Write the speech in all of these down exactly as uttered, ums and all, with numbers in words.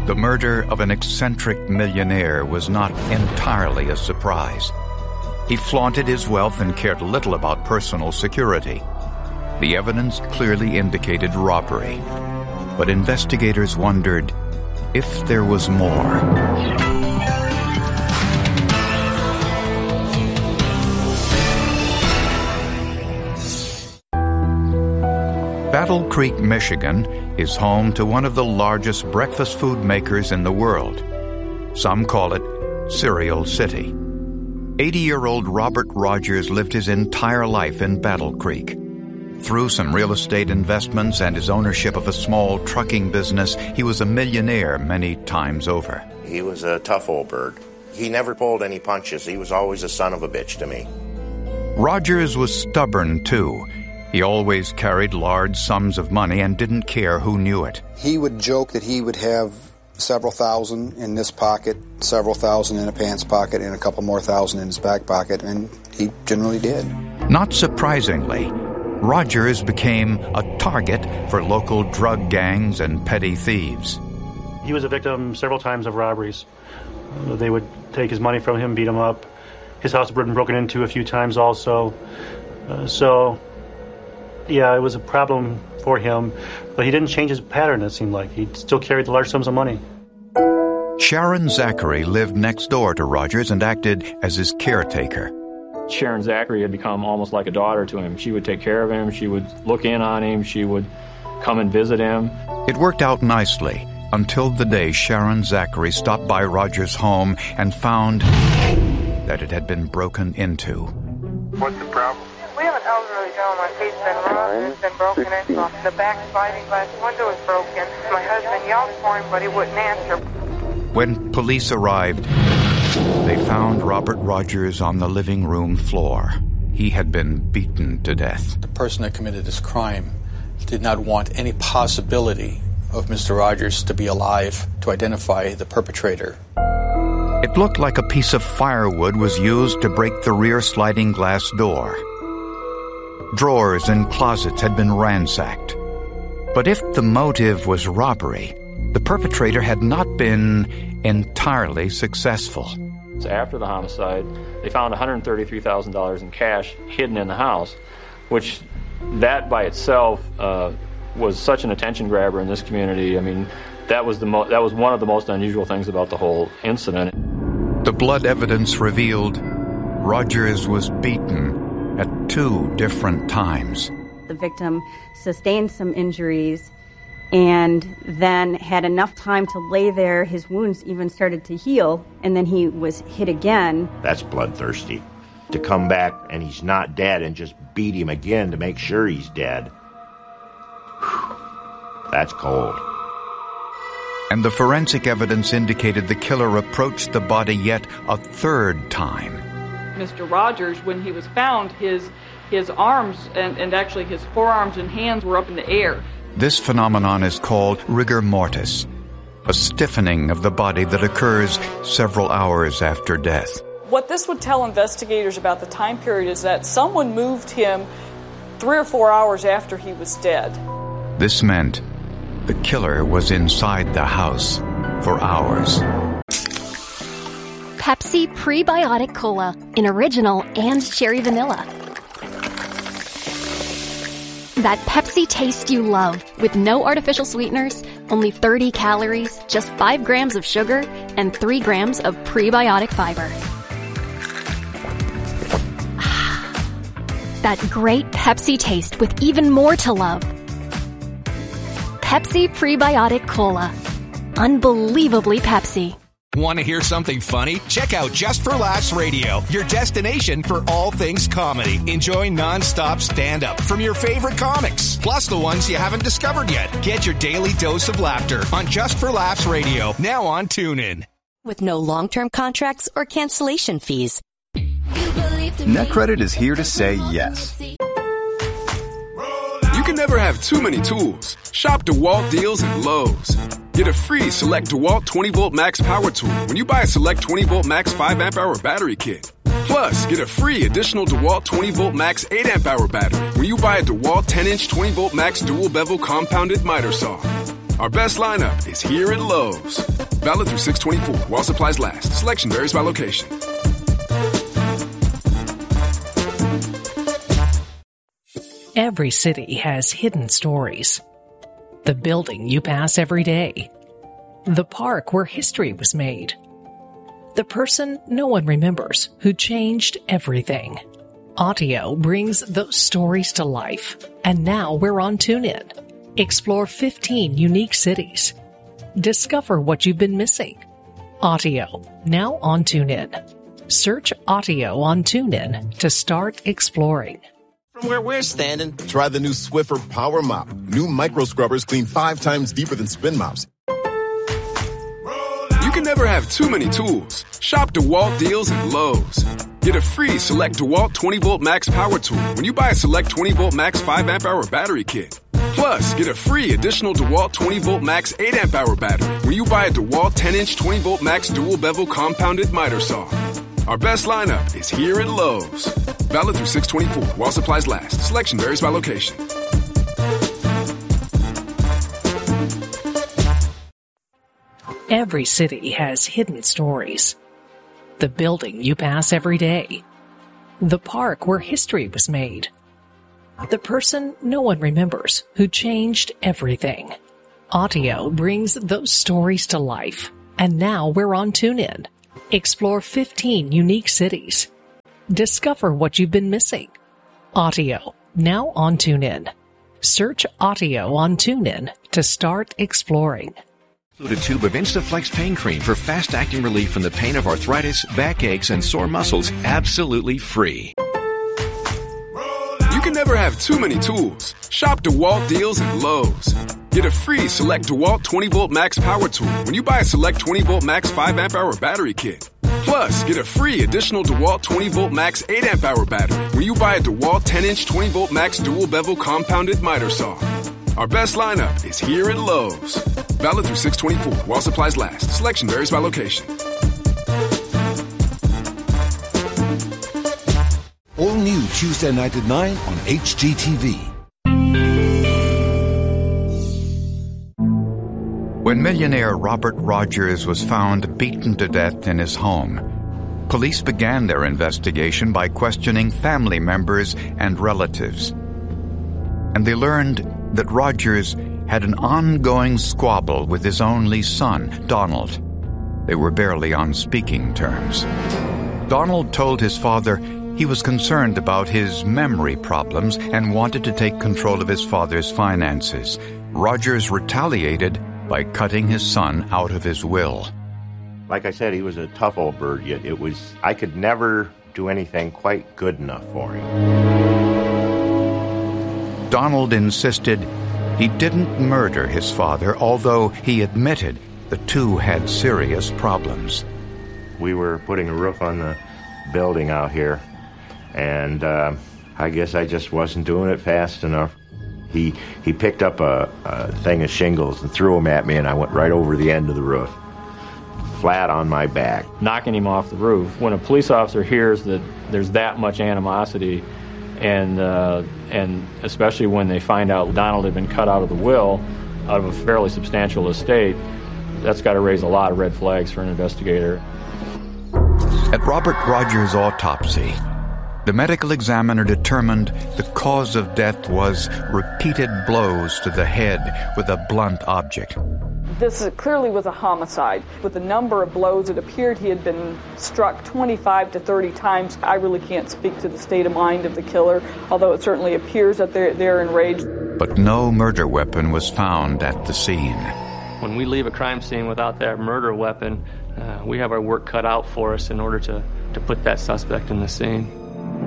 The murder of an eccentric millionaire was not entirely a surprise. He flaunted his wealth and cared little about personal security. The evidence clearly indicated robbery, but investigators wondered if there was more. Battle Creek, Michigan is home to one of the largest breakfast food makers in the world. Some call it Cereal City. eighty-year-old Robert Rogers lived his entire life in Battle Creek. Through some real estate investments and his ownership of a small trucking business, he was a millionaire many times over. He was a tough old bird. He never pulled any punches. He was always a son of a bitch to me. Rogers was stubborn, too. He always carried large sums of money and didn't care who knew it. He would joke that he would have several thousand in this pocket, several thousand in a pants pocket, and a couple more thousand in his back pocket, and he generally did. Not surprisingly, Rogers became a target for local drug gangs and petty thieves. He was a victim several times of robberies. They would take his money from him, beat him up. His house had been broken into a few times also. Uh, so... Yeah, it was a problem for him, but he didn't change his pattern, it seemed like. He still carried the large sums of money. Sharon Zachary lived next door to Rogers and acted as his caretaker. Sharon Zachary had become almost like a daughter to him. She would take care of him. She would look in on him. She would come and visit him. It worked out nicely until the day Sharon Zachary stopped by Rogers' home and found that it had been broken into. What's the problem? We have an elderly gentleman. He's been robbed. He's been broken into. The back sliding glass window is broken. My husband yelled for him, but he wouldn't answer. When police arrived, they found Robert Rogers on the living room floor. He had been beaten to death. The person that committed this crime did not want any possibility of Mister Rogers to be alive to identify the perpetrator. It looked like a piece of firewood was used to break the rear sliding glass door. Drawers and closets had been ransacked. But if the motive was robbery, the perpetrator had not been entirely successful. After the homicide, they found one hundred thirty-three thousand dollars in cash hidden in the house, which that by itself uh, was such an attention grabber in this community. I mean, that was the mo- that was one of the most unusual things about the whole incident. The blood evidence revealed Rogers was beaten at two different times. The victim sustained some injuries and then had enough time to lay there. His wounds even started to heal, and then he was hit again. That's bloodthirsty. To come back and he's not dead and just beat him again to make sure he's dead. Whew. That's cold. And the forensic evidence indicated the killer approached the body yet a third time. Mister Rogers, when he was found, his his arms and, and actually his forearms and hands were up in the air. This phenomenon is called rigor mortis, a stiffening of the body that occurs several hours after death. What this would tell investigators about the time period is that someone moved him three or four hours after he was dead. This meant the killer was inside the house for hours. Pepsi Prebiotic Cola in original and cherry vanilla. That Pepsi taste you love with no artificial sweeteners, only thirty calories, just five grams of sugar, and three grams of prebiotic fiber. That great Pepsi taste with even more to love. Pepsi Prebiotic Cola. Unbelievably Pepsi. Want to hear something funny? Check out Just for Laughs Radio, your destination for all things comedy. Enjoy non-stop stand-up from your favorite comics, plus the ones you haven't discovered yet. Get your daily dose of laughter on Just for Laughs Radio, now on TuneIn. With no long-term contracts or cancellation fees. NetCredit is here to say yes. You can never have too many tools. Shop DeWalt deals at Lowe's. Get a free Select DeWalt twenty volt Max Power Tool when you buy a Select twenty volt Max five amp hour battery kit. Plus, get a free additional DeWalt twenty volt Max eight amp hour battery when you buy a DeWalt ten inch twenty volt Max Dual Bevel Compounded Miter Saw. Our best lineup is here at Lowe's. Valid through six twenty-four while supplies last. Selection varies by location. Every city has hidden stories. The building you pass every day. The park where history was made. The person no one remembers who changed everything. Audio brings those stories to life. And now we're on TuneIn. Explore fifteen unique cities. Discover what you've been missing. Audio, now on TuneIn. Search Audio on TuneIn to start exploring. From where we're standing, try the new Swiffer Power Mop. New micro scrubbers clean five times deeper than spin mops. You can never have too many tools. Shop DeWalt deals at Lowe's. Get a free Select DeWalt twenty volt Max Power Tool when you buy a Select twenty volt Max five amp hour battery kit. Plus, get a free additional DeWalt twenty volt Max eight amp hour battery when you buy a DeWalt ten inch twenty volt Max dual bevel compounded miter saw. Our best lineup is here at Lowe's. Valid through six twenty-four while supplies last. Selection varies by location. Every city has hidden stories. The building you pass every day. The park where history was made. The person no one remembers who changed everything. Audio brings those stories to life. And now we're on TuneIn. Explore fifteen unique cities. Discover what you've been missing. Audio, now on TuneIn. Search Audio on TuneIn to start exploring. Include a tube of Instaflex pain cream for fast-acting relief from the pain of arthritis, backaches, and sore muscles, absolutely free. You can never have too many tools. Shop DeWalt deals at Lowe's. Get a free Select DeWalt twenty volt Max Power Tool when you buy a Select twenty volt Max five amp hour battery kit. Plus, get a free additional DeWalt twenty volt Max eight amp hour battery when you buy a DeWalt ten inch twenty volt Max dual bevel compounded miter saw. Our best lineup is here at Lowe's. Valid through six twenty-four while supplies last. Selection varies by location. All new Tuesday night at nine on H G T V. When millionaire Robert Rogers was found beaten to death in his home, police began their investigation by questioning family members and relatives. And they learned that Rogers had an ongoing squabble with his only son, Donald. They were barely on speaking terms. Donald told his father he was concerned about his memory problems and wanted to take control of his father's finances. Rogers retaliated by cutting his son out of his will. Like I said, he was a tough old bird, yet it was, I could never do anything quite good enough for him. Donald insisted he didn't murder his father, although he admitted the two had serious problems. We were putting a roof on the building out here, and uh, I guess I just wasn't doing it fast enough. He he picked up a, a thing of shingles and threw them at me, and I went right over the end of the roof, flat on my back. Knocking him off the roof. When a police officer hears that there's that much animosity, and uh, and especially when they find out Donald had been cut out of the will, out of a fairly substantial estate, that's got to raise a lot of red flags for an investigator. At Robert Rogers' autopsy, the medical examiner determined the cause of death was repeated blows to the head with a blunt object. This clearly was a homicide. With the number of blows, it appeared he had been struck twenty-five to thirty times. I really can't speak to the state of mind of the killer, although it certainly appears that they're, they're enraged. But no murder weapon was found at the scene. When we leave a crime scene without that murder weapon, uh, we have our work cut out for us in order to, to put that suspect in the scene.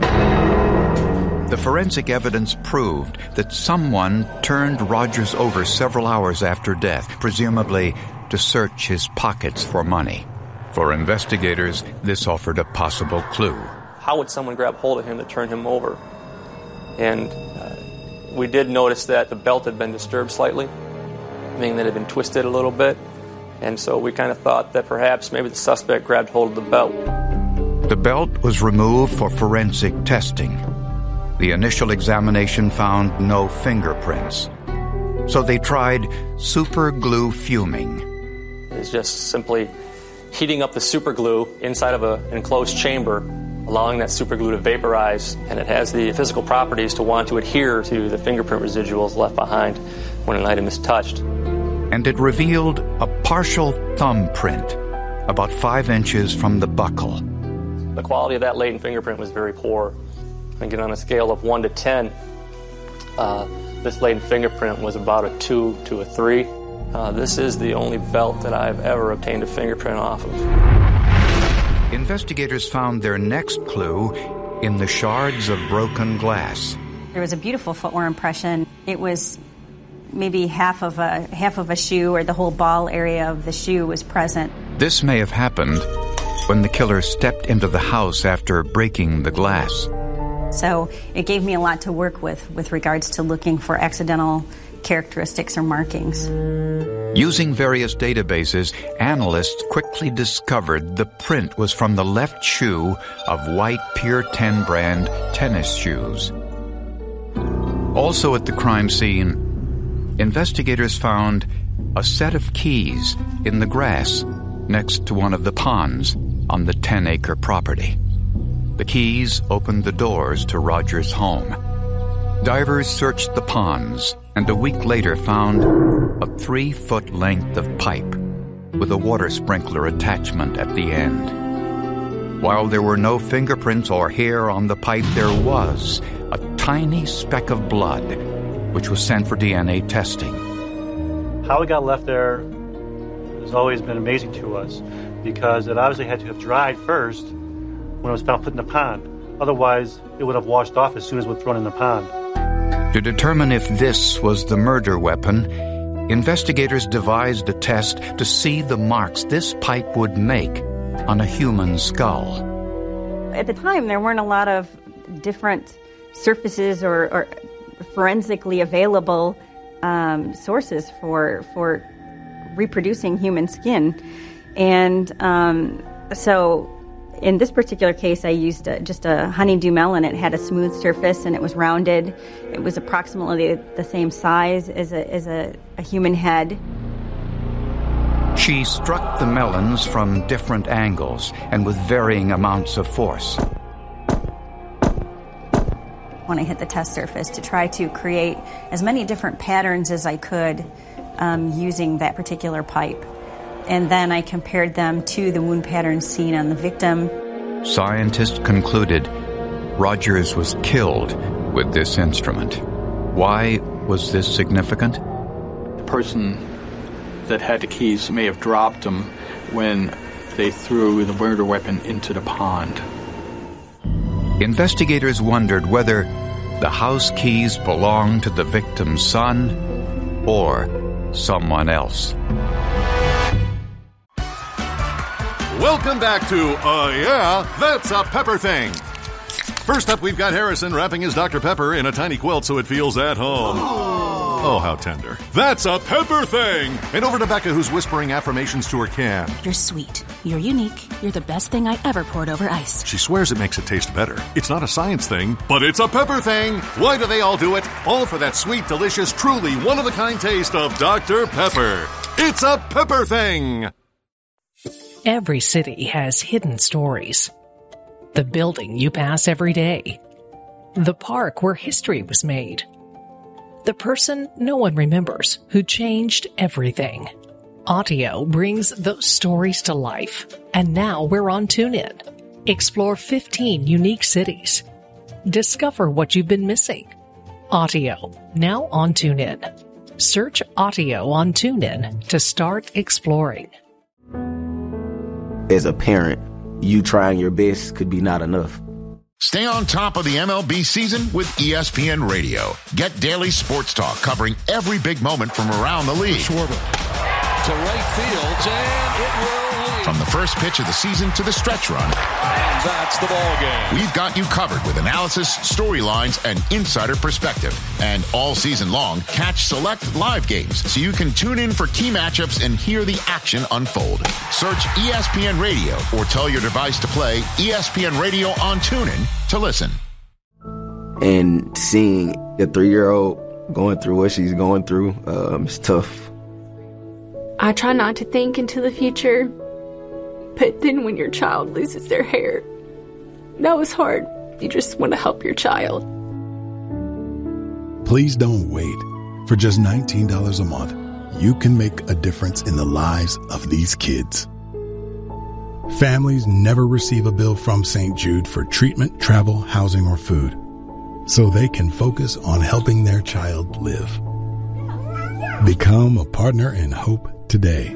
The forensic evidence proved that someone turned Rogers over several hours after death, presumably to search his pockets for money. For investigators, this offered a possible clue. How would someone grab hold of him to turn him over? And uh, we did notice that the belt had been disturbed slightly, meaning that it had been twisted a little bit. And so we kind of thought that perhaps maybe the suspect grabbed hold of the belt. The belt was removed for forensic testing. The initial examination found no fingerprints. So they tried super glue fuming. It's just simply heating up the super glue inside of an enclosed chamber, allowing that super glue to vaporize, and it has the physical properties to want to adhere to the fingerprint residuals left behind when an item is touched. And it revealed a partial thumbprint, about five inches from the buckle. The quality of that latent fingerprint was very poor. Again, on a scale of one to ten, uh, this latent fingerprint was about a two to a three. Uh, this is the only belt that I've ever obtained a fingerprint off of. Investigators found their next clue in the shards of broken glass. There was a beautiful footwear impression. It was maybe half of a half of a shoe, or the whole ball area of the shoe was present. This may have happened when the killer stepped into the house after breaking the glass. So it gave me a lot to work with with regards to looking for accidental characteristics or markings. Using various databases, analysts quickly discovered the print was from the left shoe of white Pier ten brand tennis shoes. Also at the crime scene, investigators found a set of keys in the grass next to one of the ponds on the ten-acre property. The keys opened the doors to Roger's home. Divers searched the ponds and a week later found a three-foot length of pipe with a water sprinkler attachment at the end. While there were no fingerprints or hair on the pipe, there was a tiny speck of blood, which was sent for D N A testing. How it got left there has always been amazing to us, because it obviously had to have dried first when it was found put in the pond. Otherwise, it would have washed off as soon as it was thrown in the pond. To determine if this was the murder weapon, investigators devised a test to see the marks this pipe would make on a human skull. At the time, there weren't a lot of different surfaces or, or forensically available um, sources for for reproducing human skin. And um, so in this particular case, I used a, just a honeydew melon. It had a smooth surface and it was rounded. It was approximately the same size as a, as a, a human head. She struck the melons from different angles and with varying amounts of force. When I hit the test surface, to try to create as many different patterns as I could um, using that particular pipe. And then I compared them to the wound patterns seen on the victim. Scientists concluded Rogers was killed with this instrument. Why was this significant? The person that had the keys may have dropped them when they threw the murder weapon into the pond. Investigators wondered whether the house keys belonged to the victim's son or someone else. Welcome back to Uh Yeah, That's a Pepper Thing. First up, we've got Harrison wrapping his Doctor Pepper in a tiny quilt so it feels at home. Oh, how tender. That's a Pepper Thing! And over to Becca, who's whispering affirmations to her can. You're sweet. You're unique. You're the best thing I ever poured over ice. She swears it makes it taste better. It's not a science thing, but it's a Pepper Thing! Why do they all do it? All for that sweet, delicious, truly one-of-a-kind taste of Doctor Pepper. It's a Pepper Thing! Every city has hidden stories. The building you pass every day. The park where history was made. The person no one remembers who changed everything. Audio brings those stories to life. And now we're on TuneIn. Explore fifteen unique cities. Discover what you've been missing. Audio, now on TuneIn. Search Audio on TuneIn to start exploring. As a parent, you trying your best could be not enough. Stay on top of the M L B season with E S P N Radio. Get daily sports talk covering every big moment from around the league. Schwarber to right field, and it will lead. From the first pitch of the season to the stretch run. And that's the ball game. We've got you covered with analysis, storylines, and insider perspective. And all season long, catch select live games so you can tune in for key matchups and hear the action unfold. Search E S P N Radio or tell your device to play E S P N Radio on TuneIn to listen. And seeing a three-year-old going through what she's going through. Um, it's tough. I try not to think into the future, but then when your child loses their hair, that was hard. You just want to help your child. Please don't wait. For just nineteen dollars a month, you can make a difference in the lives of these kids. Families never receive a bill from Saint Jude for treatment, travel, housing, or food, so they can focus on helping their child live. Become a partner in hope today.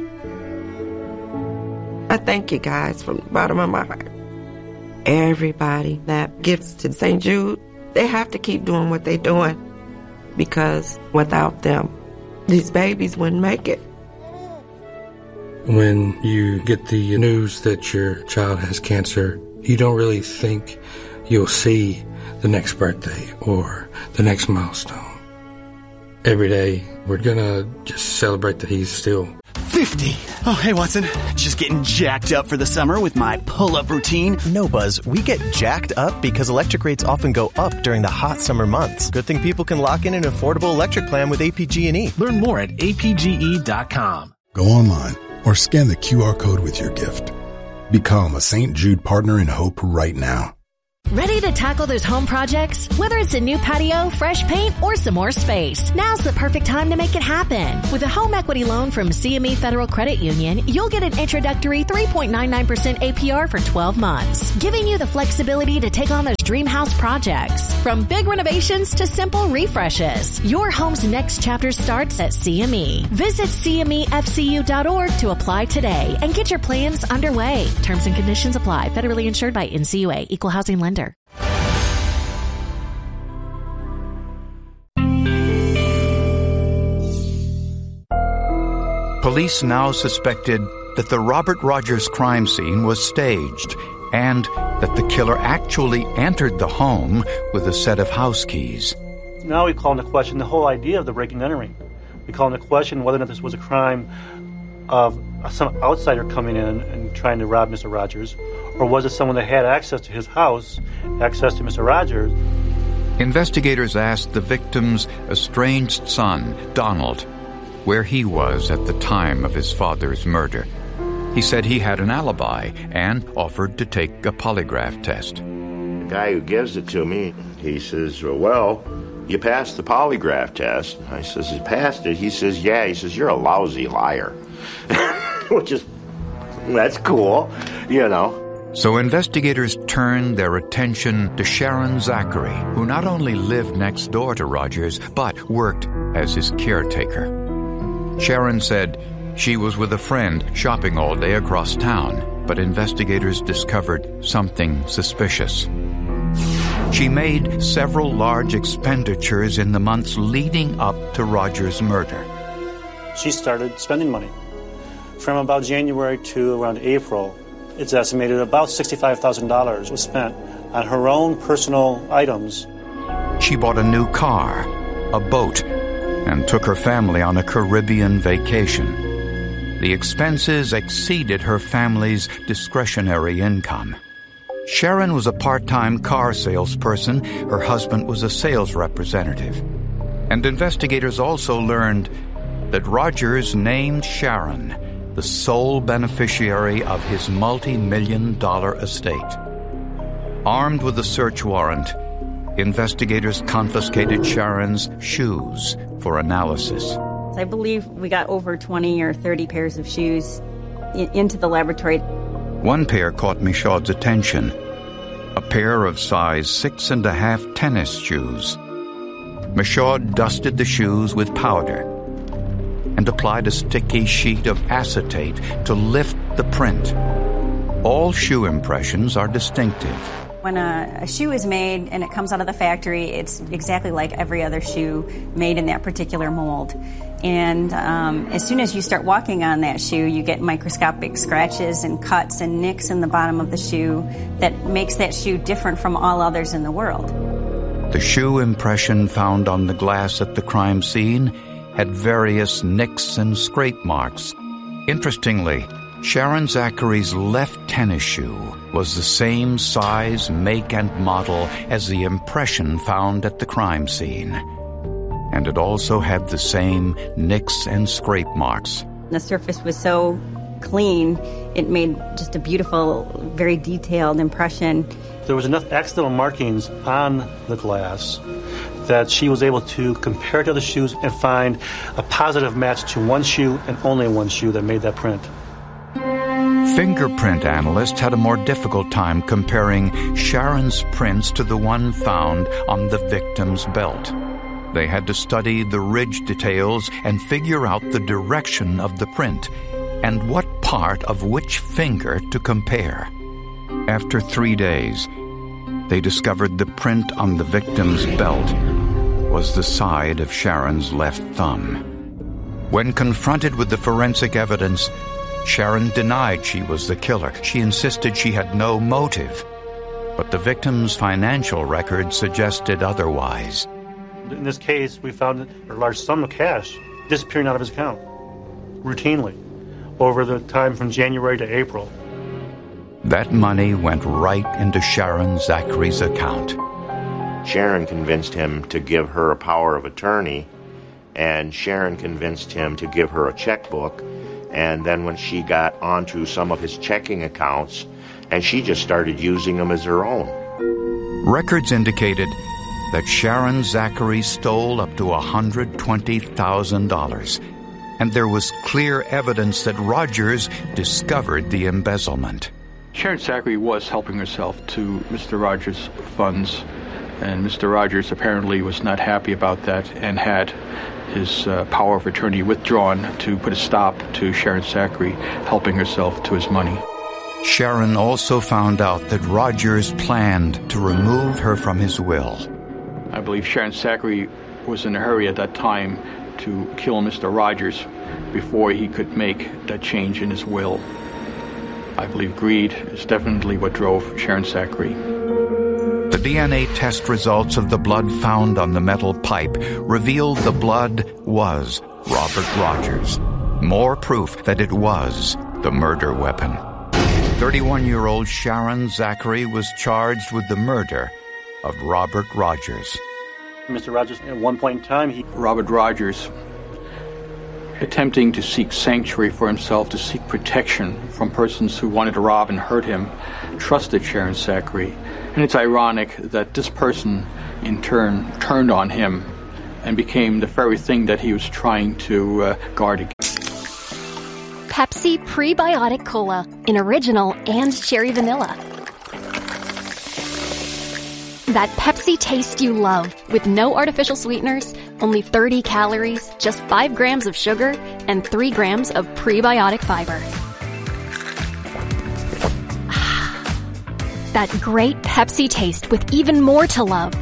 I thank you guys from the bottom of my heart. Everybody that gives to Saint Jude, they have to keep doing what they're doing, because without them, these babies wouldn't make it. When you get the news that your child has cancer, you don't really think you'll see the next birthday or the next milestone. Every day, we're gonna just celebrate that he's still fifty. Oh, hey, Watson. Just getting jacked up for the summer with my pull-up routine. No, Buzz. We get jacked up because electric rates often go up during the hot summer months. Good thing people can lock in an affordable electric plan with A P G and E. Learn more at A P G E dot com. Go online or scan the Q R code with your gift. Become a Saint Jude Partner in Hope right now. Ready to tackle those home projects? Whether it's a new patio, fresh paint, or some more space, now's the perfect time to make it happen. With a home equity loan from C M E Federal Credit Union, you'll get an introductory three point nine nine percent A P R for twelve months, giving you the flexibility to take on those dream house projects. From big renovations to simple refreshes, your home's next chapter starts at C M E. Visit C M E F C U dot org to apply today and get your plans underway. Terms and conditions apply. Federally insured by N C U A. Equal housing lender. Police now suspected that the Robert Rogers crime scene was staged and that the killer actually entered the home with a set of house keys. Now we call into question the whole idea of the breaking and entering. We call into question whether or not this was a crime of some outsider coming in and trying to rob Mister Rogers, or was it someone that had access to his house, access to Mister Rogers? Investigators asked the victim's estranged son, Donald, where he was at the time of his father's murder. He said he had an alibi and offered to take a polygraph test. The guy who gives it to me, he says, well, you passed the polygraph test. I says, you passed it? He says, yeah. He says, you're a lousy liar. Which is, that's cool, you know. So investigators turned their attention to Sharon Zachary, who not only lived next door to Rogers, but worked as his caretaker. Sharon said she was with a friend shopping all day across town, but investigators discovered something suspicious. She made several large expenditures in the months leading up to Rogers' murder. She started spending money. From about January to around April, it's estimated about sixty-five thousand dollars was spent on her own personal items. She bought a new car, a boat, and took her family on a Caribbean vacation. The expenses exceeded her family's discretionary income. Sharon was a part-time car salesperson. Her husband was a sales representative. And investigators also learned that Rogers named Sharon the sole beneficiary of his multi-million dollar estate. Armed with a search warrant, investigators confiscated Sharon's shoes for analysis. I believe we got over twenty or thirty pairs of shoes in, into the laboratory. One pair caught Michaud's attention, a pair of size six and a half tennis shoes. Michaud dusted the shoes with powder and applied a sticky sheet of acetate to lift the print. All shoe impressions are distinctive. When a, a shoe is made and it comes out of the factory, it's exactly like every other shoe made in that particular mold. And um, as soon as you start walking on that shoe, you get microscopic scratches and cuts and nicks in the bottom of the shoe that makes that shoe different from all others in the world. The shoe impression found on the glass at the crime scene had various nicks and scrape marks. Interestingly, Sharon Zachary's left tennis shoe was the same size, make, and model as the impression found at the crime scene. and it also had the same nicks and scrape marks. The surface was so clean, it made just a beautiful, very detailed impression. There was enough accidental markings on the glass that she was able to compare it to the shoes and find a positive match to one shoe and only one shoe that made that print. Fingerprint analysts had a more difficult time comparing Sharon's prints to the one found on the victim's belt. They had to study the ridge details and figure out the direction of the print and what part of which finger to compare. After three days, they discovered the print on the victim's belt was the side of Sharon's left thumb. When confronted with the forensic evidence, Sharon denied she was the killer. She insisted she had no motive. But the victim's financial record suggested otherwise. In this case, we found a large sum of cash disappearing out of his account routinely over the time from January to April. That money went right into Sharon Zachary's account. Sharon convinced him to give her a power of attorney, and Sharon convinced him to give her a checkbook. And then when she got onto some of his checking accounts, and she just started using them as her own. Records indicated that Sharon Zachary stole up to one hundred twenty thousand dollars, and there was clear evidence that Rogers discovered the embezzlement. Sharon Zachary was helping herself to Mister Rogers' funds, and Mister Rogers apparently was not happy about that and had his uh, power of attorney withdrawn to put a stop to Sharon Zachary helping herself to his money. Sharon also found out that Rogers planned to remove her from his will. I believe Sharon Zachary was in a hurry at that time to kill Mister Rogers before he could make that change in his will. I believe greed is definitely what drove Sharon Zachary. The D N A test results of the blood found on the metal pipe revealed the blood was Robert Rogers. More proof that it was the murder weapon. thirty-one-year-old Sharon Zachary was charged with the murder of Robert Rogers. Mister Rogers, at one point in time, he... Robert Rogers, attempting to seek sanctuary for himself, to seek protection from persons who wanted to rob and hurt him, trusted Sharon Zachary. And it's ironic that this person, in turn, turned on him and became the very thing that he was trying to uh, guard against. Pepsi Prebiotic Cola in original and cherry vanilla. That Pepsi taste you love, with no artificial sweeteners, only thirty calories, just five grams of sugar, and three grams of prebiotic fiber. That great Pepsi taste with even more to love.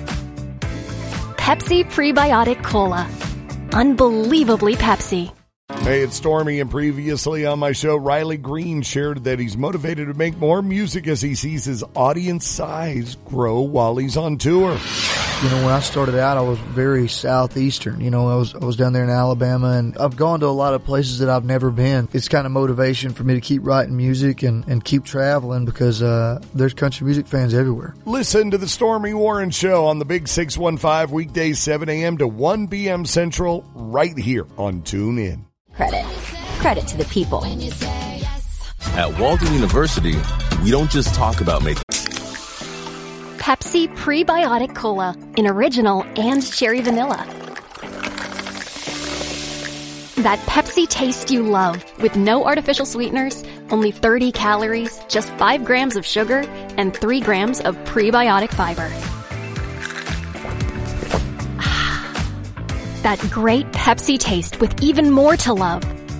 Pepsi Prebiotic Cola. Unbelievably Pepsi. Hey, it's Stormy, and previously on my show, Riley Green shared that he's motivated to make more music as he sees his audience size grow while he's on tour. You know, when I started out, I was very southeastern. You know, I was I was down there in Alabama, and I've gone to a lot of places that I've never been. It's kind of motivation for me to keep writing music and, and keep traveling because uh, there's country music fans everywhere. Listen to the Stormy Warren Show on the Big six one five, weekdays seven a.m. to one p.m. Central, right here on TuneIn. Credit. Credit to the people. At Walden University, we don't just talk about making... Pepsi Prebiotic Cola in original and cherry vanilla. That Pepsi taste you love, with no artificial sweeteners, only thirty calories, just five grams of sugar, and three grams of prebiotic fiber. That great Pepsi taste with even more to love.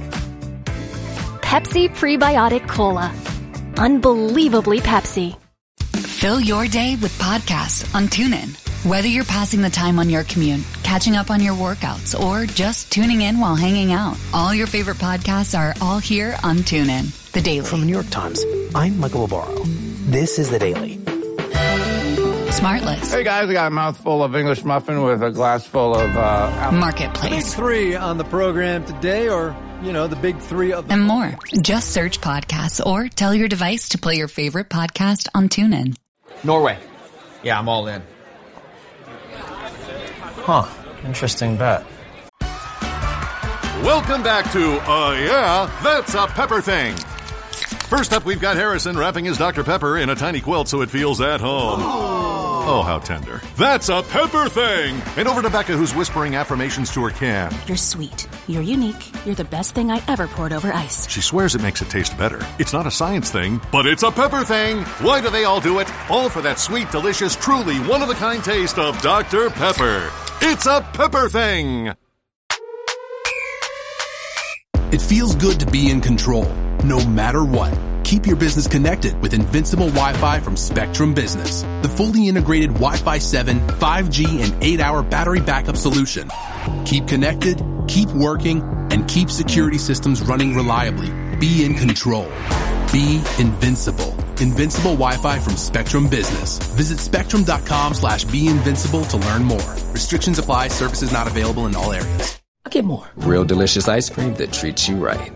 Pepsi Prebiotic Cola. Unbelievably Pepsi. Fill your day with podcasts on TuneIn. Whether you're passing the time on your commute, catching up on your workouts, or just tuning in while hanging out, all your favorite podcasts are all here on TuneIn. The Daily. From the New York Times, I'm Michael Barbaro. This is The Daily. Smartless. Hey guys, I got a mouthful of English muffin with a glass full of uh, Marketplace. Big three on the program today, or, you know, the big three of... And more. Just search podcasts or tell your device to play your favorite podcast on TuneIn. Norway. Yeah, I'm all in. Huh. Interesting bet. Welcome back to Uh Yeah, That's a Pepper Thing. First up, we've got Harrison wrapping his Doctor Pepper in a tiny quilt so it feels at home. Oh, how tender. That's a Pepper Thing! And over to Becca, who's whispering affirmations to her can. You're sweet. You're unique. You're the best thing I ever poured over ice. She swears it makes it taste better. It's not a science thing, but it's a pepper thing. Why do they all do it? All for that sweet, delicious, truly one-of-a-kind taste of Doctor Pepper. It's a Pepper Thing! It feels good to be in control, no matter what. Keep your business connected with Invincible Wi-Fi from Spectrum Business, the fully integrated Wi-Fi seven, five G, and eight hour battery backup solution. Keep connected, keep working, and keep security systems running reliably. Be in control. Be invincible. Invincible Wi-Fi from Spectrum Business. Visit spectrum.com slash be invincible to learn more. Restrictions apply. Services not available in all areas. I'll get more. Real delicious ice cream that treats you right.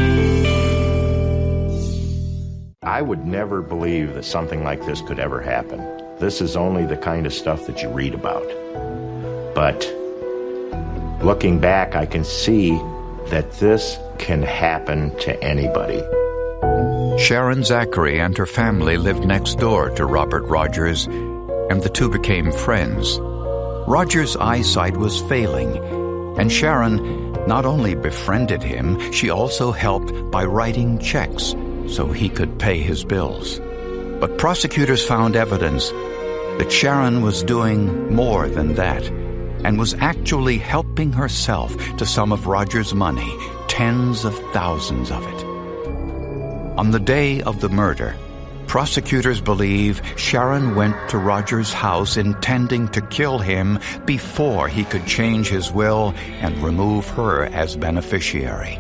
I would never believe that something like this could ever happen. This is only the kind of stuff that you read about. But looking back, I can see that this can happen to anybody. Sharon Zachary and her family lived next door to Robert Rogers, and the two became friends. Rogers' eyesight was failing, and Sharon not only befriended him, she also helped by writing checks so he could pay his bills. But prosecutors found evidence that Sharon was doing more than that and was actually helping herself to some of Rogers' money, tens of thousands of it. On the day of the murder, prosecutors believe Sharon went to Rogers' house intending to kill him before he could change his will and remove her as beneficiary.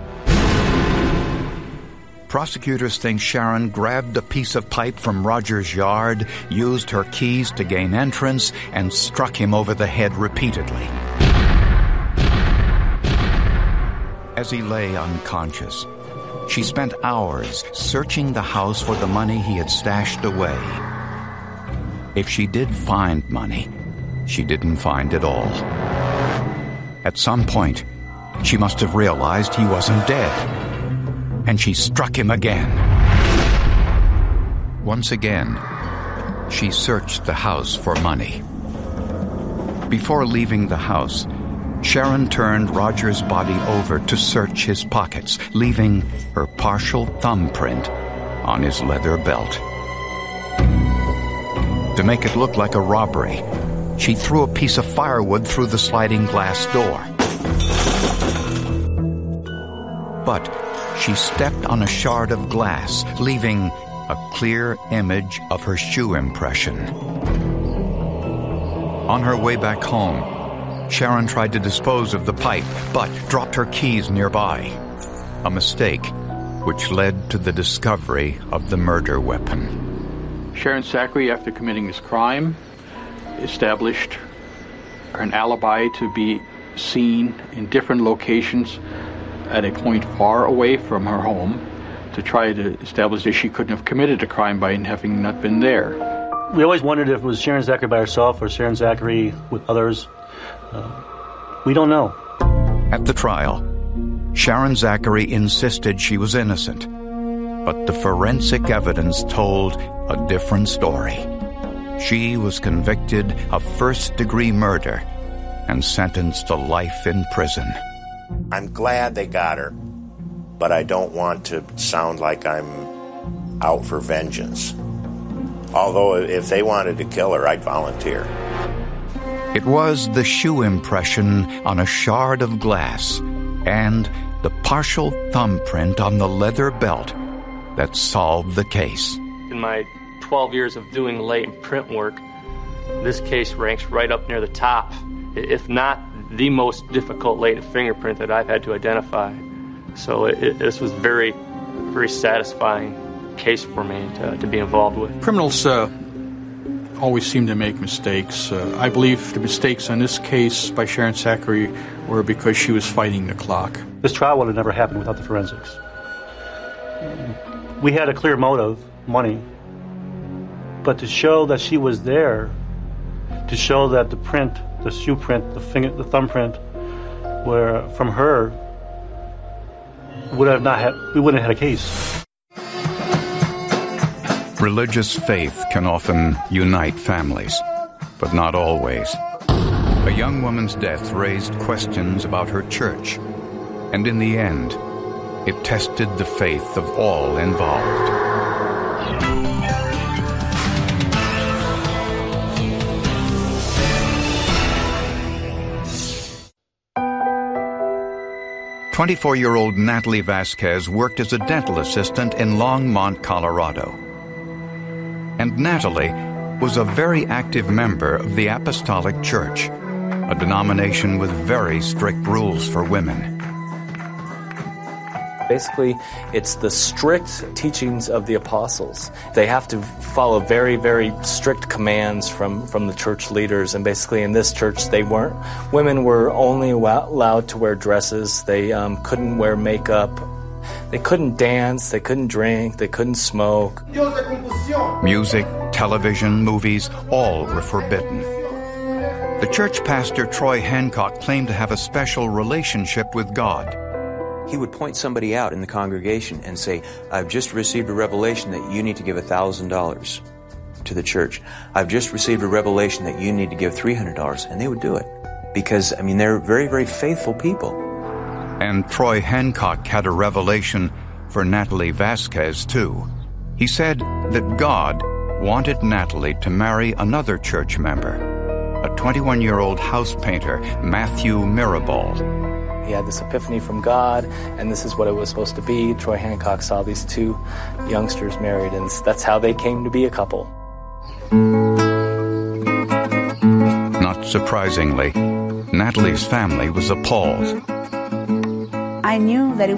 Prosecutors think Sharon grabbed a piece of pipe from Rogers' yard, used her keys to gain entrance, and struck him over the head repeatedly. As he lay unconscious, she spent hours searching the house for the money he had stashed away. If she did find money, she didn't find it all. At some point, she must have realized he wasn't dead, and she struck him again. Once again, she searched the house for money. Before leaving the house, Sharon turned Rogers' body over to search his pockets, leaving her partial thumbprint on his leather belt. To make it look like a robbery, she threw a piece of firewood through the sliding glass door. But she stepped on a shard of glass, leaving a clear image of her shoe impression. On her way back home, Sharon tried to dispose of the pipe, but dropped her keys nearby. A mistake which led to the discovery of the murder weapon. Sharon Zachary, after committing this crime, established an alibi to be seen in different locations at a point far away from her home to try to establish that she couldn't have committed a crime by having not been there. We always wondered if it was Sharon Zachary by herself or Sharon Zachary with others. Uh, we don't know. At the trial, Sharon Zachary insisted she was innocent, but the forensic evidence told a different story. She was convicted of first-degree murder and sentenced to life in prison. I'm glad they got her, but I don't want to sound like I'm out for vengeance. Although if they wanted to kill her, I'd volunteer. It was the shoe impression on a shard of glass and the partial thumbprint on the leather belt that solved the case. In my twelve years of doing latent print work, this case ranks right up near the top, if not the most difficult latent fingerprint that I've had to identify. So it, it, this was very, very satisfying case for me to, to be involved with. Criminals uh, always seem to make mistakes. Uh, I believe the mistakes in this case by Sharon Zachary were because she was fighting the clock. This trial would have never happened without the forensics. We had a clear motive, money, but to show that she was there, to show that the print the shoe print, the finger, the thumbprint, where from her would have not had, we wouldn't have had a case. Religious faith can often unite families, but not always. A young woman's death raised questions about her church, and in the end, it tested the faith of all involved. twenty-four-year-old Natalie Vasquez worked as a dental assistant in Longmont, Colorado. And Natalie was a very active member of the Apostolic Church, a denomination with very strict rules for women. Basically, it's the strict teachings of the apostles. They have to follow very, very strict commands from, from the church leaders. And basically in this church, they weren't, women were only allowed to wear dresses. They um, couldn't wear makeup. They couldn't dance. They couldn't drink. They couldn't smoke. Music, television, movies, all were forbidden. The church pastor, Troy Hancock, claimed to have a special relationship with God. He would point somebody out in the congregation and say, I've just received a revelation that you need to give one thousand dollars to the church. I've just received a revelation that you need to give three hundred dollars. And they would do it. Because, I mean, they're very, very faithful people. And Troy Hancock had a revelation for Natalie Vasquez, too. He said that God wanted Natalie to marry another church member, a twenty-one-year-old house painter, Matthew Mirabal. He had this epiphany from God, and this is what it was supposed to be. Troy Hancock saw these two youngsters married, and that's how they came to be a couple. Not surprisingly, Natalie's family was appalled. I knew that it